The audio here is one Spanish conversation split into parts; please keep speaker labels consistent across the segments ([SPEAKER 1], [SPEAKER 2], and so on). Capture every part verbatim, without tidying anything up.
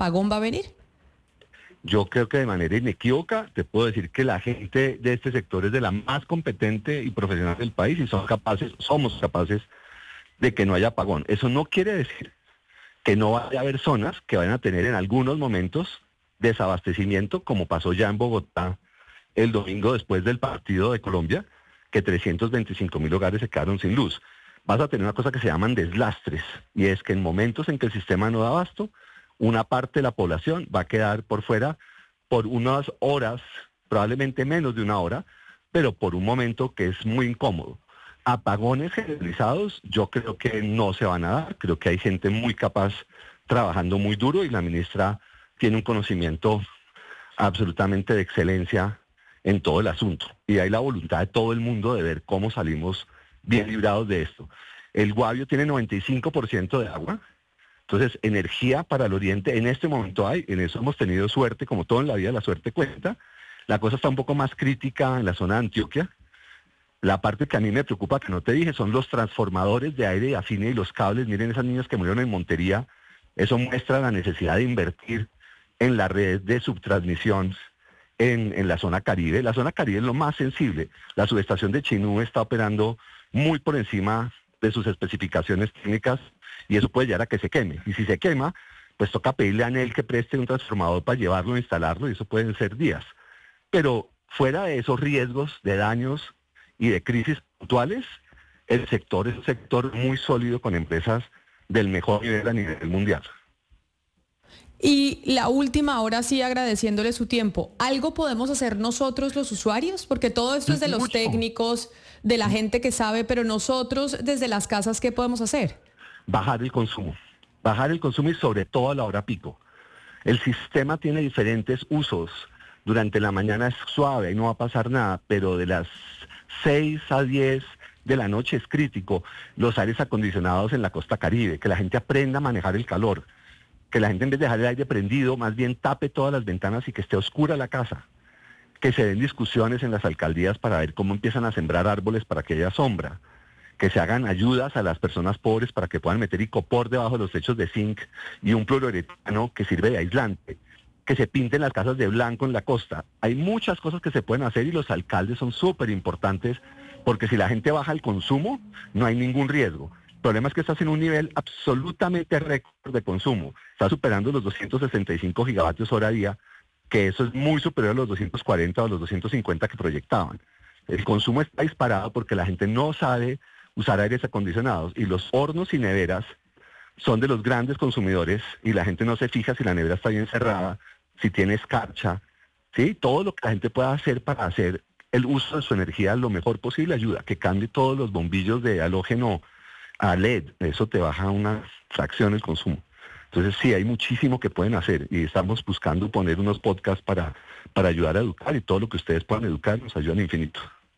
[SPEAKER 1] apagón va a venir?
[SPEAKER 2] Yo creo que de manera inequívoca te puedo decir que la gente de este sector es de la más competente y profesional del país y son capaces, somos capaces de que no haya apagón. Eso no quiere decir que no vaya a haber zonas que vayan a tener en algunos momentos desabastecimiento, como pasó ya en Bogotá el domingo después del partido de Colombia, que trescientos veinticinco mil hogares se quedaron sin luz. Vas a tener una cosa que se llaman deslastres, y es que en momentos en que el sistema no da abasto, una parte de la población va a quedar por fuera por unas horas, probablemente menos de una hora, pero por un momento que es muy incómodo. Apagones generalizados yo creo que no se van a dar, creo que hay gente muy capaz trabajando muy duro y la ministra tiene un conocimiento absolutamente de excelencia en todo el asunto. Y hay la voluntad de todo el mundo de ver cómo salimos bien librados de esto. El Guavio tiene noventa y cinco por ciento de agua, entonces energía para el oriente en este momento hay, en eso hemos tenido suerte, como todo en la vida la suerte cuenta. La cosa está un poco más crítica en la zona de Antioquia. La parte que a mí me preocupa, que no te dije, son los transformadores de aire afine y los cables. Miren esas niñas que murieron en Montería, eso muestra la necesidad de invertir en la red de subtransmisión en, en la zona Caribe. La zona Caribe es lo más sensible. La subestación de Chinú está operando muy por encima de sus especificaciones técnicas y eso puede llegar a que se queme. Y si se quema, pues toca pedirle a ANEEL que preste un transformador para llevarlo, instalarlo, y eso pueden ser días. Pero fuera de esos riesgos de daños y de crisis puntuales, el sector es un sector muy sólido con empresas del mejor nivel a nivel mundial.
[SPEAKER 1] Y la última, ahora sí, agradeciéndole su tiempo, ¿algo podemos hacer nosotros los usuarios? Porque todo esto es de los técnicos, de la gente que sabe, pero nosotros desde las casas, ¿qué podemos hacer?
[SPEAKER 2] Bajar el consumo, bajar el consumo y sobre todo a la hora pico. El sistema tiene diferentes usos. Durante la mañana es suave y no va a pasar nada, pero de las seis a diez de la noche es crítico. Los aires acondicionados en la costa Caribe, que la gente aprenda a manejar el calor, que la gente en vez de dejar el aire prendido, más bien tape todas las ventanas y que esté oscura la casa. Que se den discusiones en las alcaldías para ver cómo empiezan a sembrar árboles para que haya sombra. Que se hagan ayudas a las personas pobres para que puedan meter icopor debajo de los techos de zinc y un fluoruretano que sirve de aislante. Que se pinten las casas de blanco en la costa. Hay muchas cosas que se pueden hacer y los alcaldes son súper importantes porque si la gente baja el consumo, no hay ningún riesgo. El problema es que estás en un nivel absolutamente récord de consumo. Está superando los doscientos sesenta y cinco gigavatios hora día, que eso es muy superior a los doscientos cuarenta o los doscientos cincuenta que proyectaban. El consumo está disparado porque la gente no sabe usar aires acondicionados y los hornos y neveras son de los grandes consumidores y la gente no se fija si la nevera está bien cerrada, si tiene escarcha, ¿sí? Todo lo que la gente pueda hacer para hacer el uso de su energía lo mejor posible ayuda. Que cambie todos los bombillos de halógeno a L E D, eso te baja una fracción el consumo. Entonces sí, hay muchísimo que pueden hacer y estamos buscando poner unos podcasts para, para ayudar a educar y todo lo que ustedes puedan educar nos ayuda al infinito.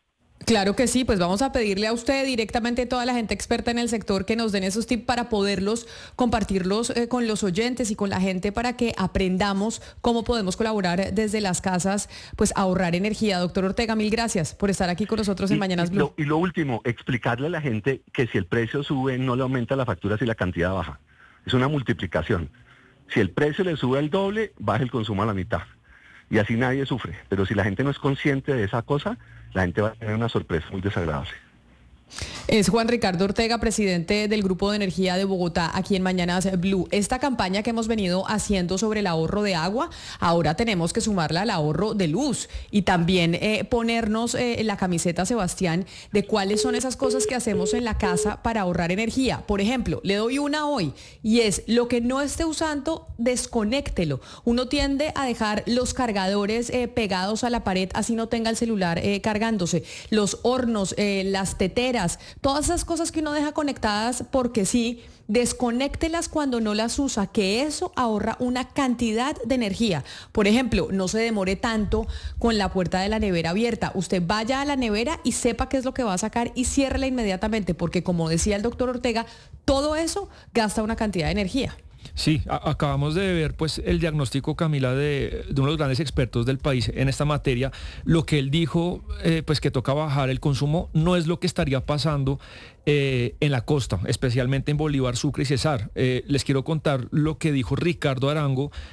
[SPEAKER 1] Claro que sí, pues vamos a pedirle a usted directamente, a toda la gente experta en el sector, que nos den esos tips para poderlos compartirlos eh, con los oyentes y con la gente para que aprendamos cómo podemos colaborar desde las casas, pues a ahorrar energía. Doctor Ortega, mil gracias por estar aquí con nosotros en
[SPEAKER 2] y,
[SPEAKER 1] Mañanas
[SPEAKER 2] y
[SPEAKER 1] Blue.
[SPEAKER 2] Lo, y lo último, explicarle a la gente que si el precio sube no le aumenta la factura si la cantidad baja. Es una multiplicación. Si el precio le sube el doble, baja el consumo a la mitad. Y así nadie sufre. Pero si la gente no es consciente de esa cosa, la gente va a tener una sorpresa muy desagradable.
[SPEAKER 1] Es Juan Ricardo Ortega, presidente del Grupo de Energía de Bogotá, aquí en Mañanas Blue. Esta campaña que hemos venido haciendo sobre el ahorro de agua, ahora tenemos que sumarla al ahorro de luz y también eh, ponernos eh, la camiseta, Sebastián, de cuáles son esas cosas que hacemos en la casa para ahorrar energía. Por ejemplo, le doy una hoy y es: lo que no esté usando, desconéctelo. Uno tiende a dejar los cargadores eh, pegados a la pared, así no tenga el celular eh, cargándose. Los hornos, eh, las teteras, todas esas cosas que uno deja conectadas porque sí, desconéctelas cuando no las usa, que eso ahorra una cantidad de energía. Por ejemplo, no se demore tanto con la puerta de la nevera abierta. Usted vaya a la nevera y sepa qué es lo que va a sacar y ciérrela inmediatamente, porque como decía el doctor Ortega, todo eso gasta una cantidad de energía.
[SPEAKER 3] Sí, a- acabamos de ver pues el diagnóstico, Camila, de, de uno de los grandes expertos del país en esta materia. Lo que él dijo, eh, pues que toca bajar el consumo, no es lo que estaría pasando eh, en la costa, especialmente en Bolívar, Sucre y Cesar. Eh, les quiero contar lo que dijo Ricardo Arango,